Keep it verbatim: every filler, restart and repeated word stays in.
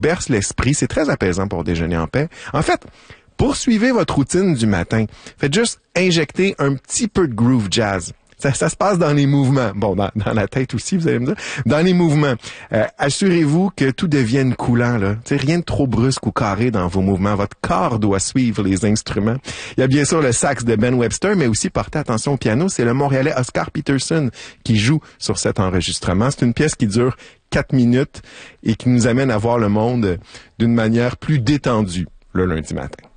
berce l'esprit. C'est très apaisant pour déjeuner en paix. En fait, poursuivez votre routine du matin. Faites juste injecter un petit peu de groove jazz. Ça, ça se passe dans les mouvements. Bon, dans, dans la tête aussi, vous allez me dire. Dans les mouvements. Euh, assurez-vous que tout devienne coulant, là. Tu sais, rien de trop brusque ou carré dans vos mouvements. Votre corps doit suivre les instruments. Il y a bien sûr le sax de Ben Webster, mais aussi portez attention au piano. C'est le Montréalais Oscar Peterson qui joue sur cet enregistrement. C'est une pièce qui dure quatre minutes et qui nous amène à voir le monde d'une manière plus détendue le lundi matin.